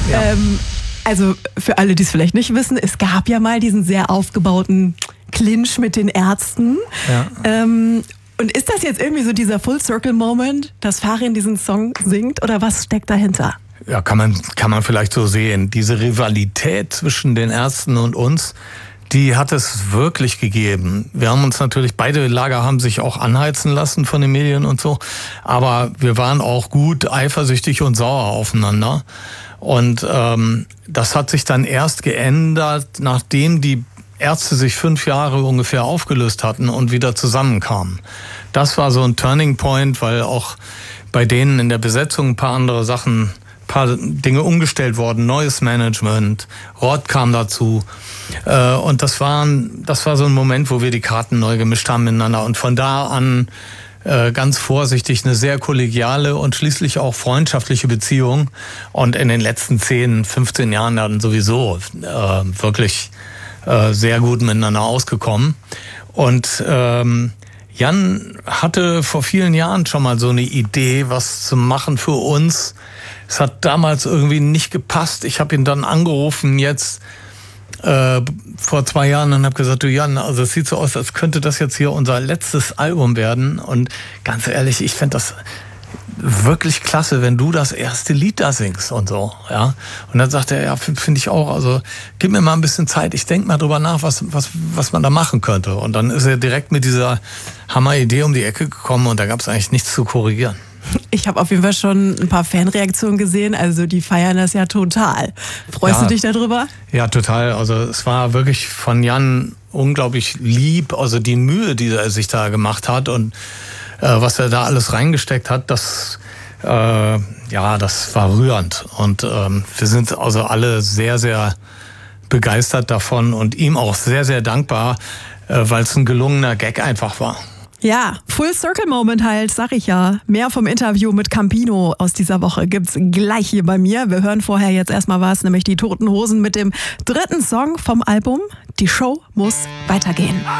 Ja. Also für alle, die es vielleicht nicht wissen, es gab ja mal diesen sehr aufgebauten Clinch mit den Ärzten. Ja. Und ist das jetzt irgendwie so dieser Full-Circle-Moment, dass Farin diesen Song singt, oder was steckt dahinter? Ja, kann man vielleicht so sehen. Diese Rivalität zwischen den Ärzten und uns, die hat es wirklich gegeben. Wir haben uns natürlich, beide Lager haben sich auch anheizen lassen von den Medien und so, aber wir waren auch gut eifersüchtig und sauer aufeinander. Und das hat sich dann erst geändert, nachdem die Ärzte sich 5 Jahre ungefähr aufgelöst hatten und wieder zusammenkamen. Das war so ein Turning Point, weil auch bei denen in der Besetzung ein paar paar Dinge umgestellt worden, neues Management, Rod kam dazu. Und das war so ein Moment, wo wir die Karten neu gemischt haben miteinander. Und von da an ganz vorsichtig eine sehr kollegiale und schließlich auch freundschaftliche Beziehung. Und in den letzten 10, 15 Jahren dann sowieso wirklich sehr gut miteinander ausgekommen. Und Jan hatte vor vielen Jahren schon mal so eine Idee, was zu machen für uns. Es hat damals irgendwie nicht gepasst. Ich habe ihn dann angerufen jetzt vor 2 Jahren und habe gesagt, du Jan, also es sieht so aus, als könnte das jetzt hier unser letztes Album werden. Und ganz ehrlich, ich fände das wirklich klasse, wenn du das erste Lied da singst und so, ja. Und dann sagt er, ja, finde ich auch, also gib mir mal ein bisschen Zeit, ich denke mal drüber nach, was man da machen könnte. Und dann ist er direkt mit dieser Hammeridee um die Ecke gekommen und da gab es eigentlich nichts zu korrigieren. Ich habe auf jeden Fall schon ein paar Fanreaktionen gesehen, also die feiern das ja total. Freust du dich darüber? Ja, total. Also es war wirklich von Jan unglaublich lieb, also die Mühe, die er sich da gemacht hat und was er da alles reingesteckt hat, das war rührend. Und wir sind also alle sehr, sehr begeistert davon und ihm auch sehr, sehr dankbar, weil es ein gelungener Gag einfach war. Ja, Full-Circle-Moment halt, sag ich ja. Mehr vom Interview mit Campino aus dieser Woche gibt's gleich hier bei mir. Wir hören vorher jetzt erstmal was, nämlich die Toten Hosen mit dem 3. Song vom Album. Die Show muss weitergehen.